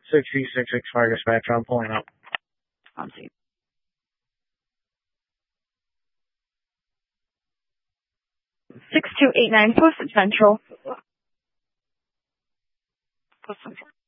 6066 Fargo Spectrum, pulling up. On scene. 6289 Post Central. Post Central.